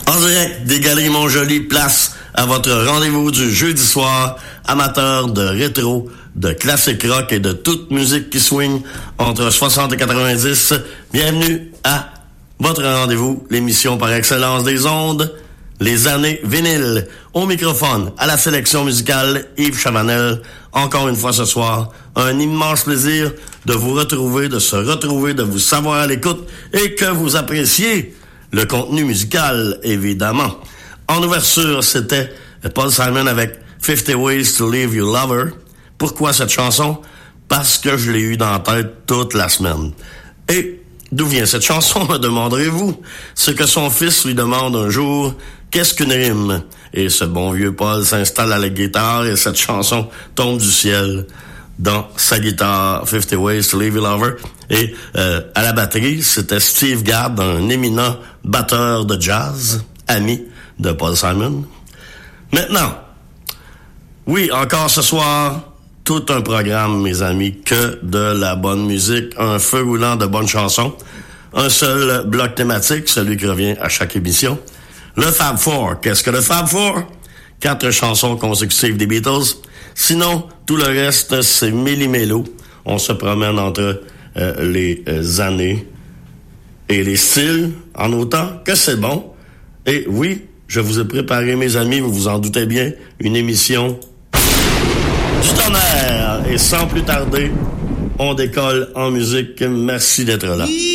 En direct des Galeries Montjoli, place à votre rendez-vous du jeudi soir, amateur de rétro, de classique rock et de toute musique qui swing entre 60 et 90. Bienvenue à votre rendez-vous, l'émission par excellence des ondes, les années vinyles. Au microphone, à la sélection musicale, Yves Chavanel. Encore une fois ce soir, un immense plaisir de vous retrouver, de se retrouver, de vous savoir à l'écoute et que vous appréciez le contenu musical, évidemment. En ouverture, c'était Paul Simon avec 50 Ways to Leave Your Lover. Pourquoi cette chanson? Parce que je l'ai eu dans la tête toute la semaine. Et d'où vient cette chanson, me demanderez-vous? C'est que son fils lui demande un jour « Qu'est-ce qu'une rime? » Et ce bon vieux Paul s'installe à la guitare et cette chanson tombe du ciel dans sa guitare, 50 Ways to Leave Your Lover. Et à la batterie, c'était Steve Gadd, un éminent batteur de jazz, ami de Paul Simon. Maintenant, oui, encore ce soir, tout un programme, mes amis, que de la bonne musique, un feu roulant de bonnes chansons, un seul bloc thématique, celui qui revient à chaque émission. Le Fab Four. Qu'est-ce que le Fab Four? 4 chansons consécutives des Beatles. Sinon, tout le reste, c'est méli-mélo. On se promène entre les années et les styles, en autant que c'est bon. Et oui, je vous ai préparé, mes amis, vous vous en doutez bien, une émission du tonnerre. Et sans plus tarder, on décolle en musique. Merci d'être là.